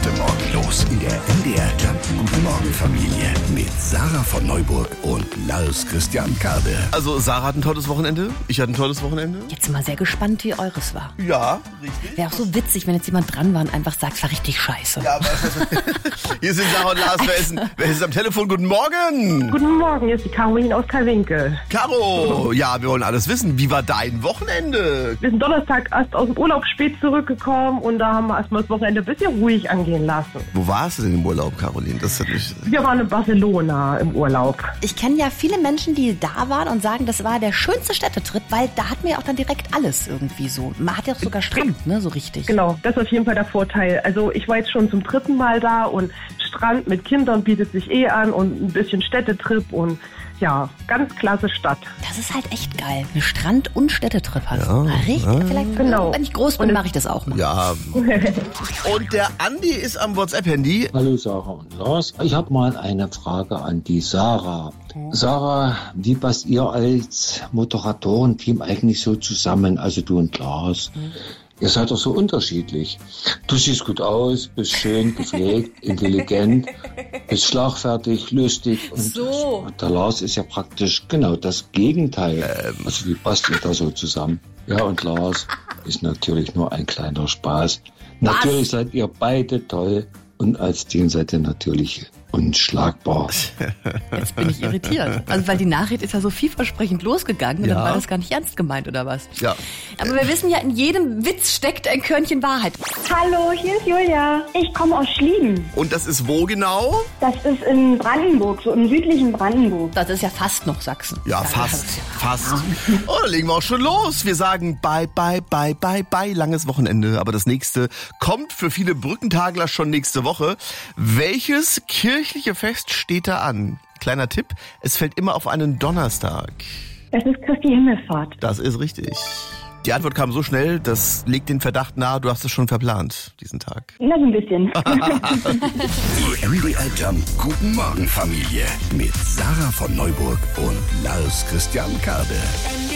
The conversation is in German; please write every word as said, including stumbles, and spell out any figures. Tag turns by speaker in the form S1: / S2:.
S1: heute Morgen los in der M D R Jump Guten Morgen Familie mit Sarah von Neuburg und Lars Christian Kade.
S2: Also Sarah hat ein tolles Wochenende, ich hatte ein tolles Wochenende.
S3: Jetzt mal sehr gespannt, wie eures war.
S2: Ja, richtig.
S3: Wäre auch so witzig, wenn jetzt jemand dran war und einfach sagt, es war richtig scheiße.
S2: Ja, aber hier sind Sarah und Lars. Wer ist, wer ist am Telefon? Guten Morgen.
S4: Guten Morgen, hier ist die Caroline aus Karwinkel.
S2: Caro, ja, wir wollen alles wissen. Wie war dein Wochenende?
S4: Wir sind Donnerstag erst aus dem Urlaub spät zurückgekommen und da haben wir erstmal das Wochenende ein bisschen ruhig angehen lassen.
S2: Wo warst du denn im Urlaub, Caroline? Das hat mich...
S4: Wir waren in Barcelona im Urlaub.
S3: Ich kenne ja viele Menschen, die da waren und sagen, das war der schönste Städtetrip, weil da hat man ja auch dann direkt alles irgendwie so. Man hat ja auch sogar Strand, ne, so richtig.
S4: Genau, das ist auf jeden Fall der Vorteil. Also ich war jetzt schon zum dritten Mal da und Strand mit Kindern bietet sich eh an und ein bisschen Städtetrip und ja, ganz klasse Stadt.
S3: Das ist halt echt geil. Eine Strand- und Städtetrip hast.
S2: Ja,
S3: richtig,
S2: ja.
S3: vielleicht,
S4: Genau.
S3: Wenn ich groß bin, mache ich das auch mal.
S2: Ja. Und der Andi ist am WhatsApp-Handy.
S5: Hallo Sarah und Lars. Ich habe mal eine Frage an die Sarah. Sarah, wie passt ihr als Moderatorenteam eigentlich so zusammen? Also du und Lars. Ihr seid doch so unterschiedlich. Du siehst gut aus, bist schön gepflegt, intelligent, bist schlagfertig, lustig. Und
S3: So.
S5: der Lars ist ja praktisch genau das Gegenteil. Also wie passt ihr da so zusammen? Ja, und Lars ist natürlich nur ein kleiner Spaß. Natürlich seid ihr beide toll und als Team seid ihr natürlich unschlagbar.
S3: Jetzt bin ich irritiert. Also weil die Nachricht ist ja so vielversprechend losgegangen und
S2: Ja.
S3: dann war das gar nicht ernst gemeint, oder was?
S2: Ja.
S3: Aber wir wissen ja, in jedem Witz steckt ein Körnchen Wahrheit.
S6: Hallo, hier ist Julia. Ich komme aus Schlieben.
S2: Und das ist wo genau?
S6: Das ist in Brandenburg, so im südlichen Brandenburg.
S3: Das ist ja fast noch Sachsen.
S2: Ja, fast. Fast. Oh, dann legen wir auch schon los. Wir sagen bye, bye, bye, bye, bye. Langes Wochenende. Aber das nächste kommt für viele Brückentagler schon nächste Woche. Welches kirchliche Fest steht da an? Kleiner Tipp, es fällt immer auf einen Donnerstag.
S6: Das ist Christi Himmelfahrt.
S2: Das ist richtig. Die Antwort kam so schnell, das legt den Verdacht nahe, du hast es schon verplant, diesen Tag.
S6: Na, so ein bisschen.
S1: Die M D R Jump Guten Morgen Familie mit Sarah von Neuburg und Lars Christian Kade.